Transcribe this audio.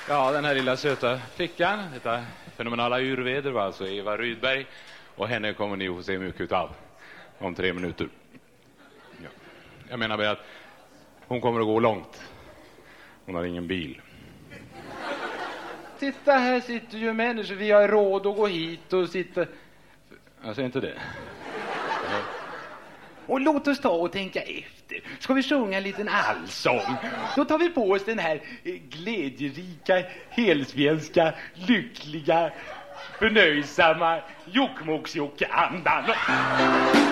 Ja, den här lilla söta flickan, detta fenomenala urväder var alltså Eva Rydberg. Och henne kommer ni att se mycket utav om 3 minuter. Ja. Jag menar bara att hon kommer att gå långt. Hon har ingen bil. Titta, här sitter ju människor. Vi har råd att gå hit och sitta. Jag säger inte det. Ja. Och låt oss ta och tänka efter. Ska vi sjunga en liten allsång? Då tar vi på oss den här glädjerika, helsvenska, lyckliga, förnöjsamma Jokkmokks-Jocke-andan.